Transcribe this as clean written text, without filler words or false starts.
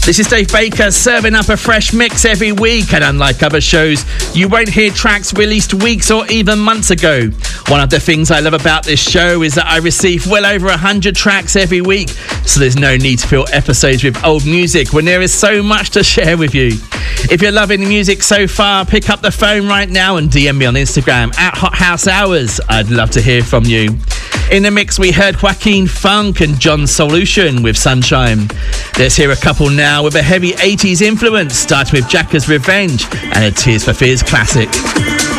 This is Dave Baker serving up a fresh mix every week, and unlike other shows, you won't hear tracks released weeks or even months ago. One of the things I love about this show is that I receive well over 100 tracks every week, so there's no need to fill episodes with old music when there is so much to share with you. If you're loving the music so far, pick up the phone right now and DM me on Instagram at Hot House Hours. I'd love to hear from you. In the mix, we heard Joaquin Funk and John Solution with Sunshine. Let's hear a couple now with a heavy 80s influence, starting with Jacka's Revenge and a Tears for Fears classic.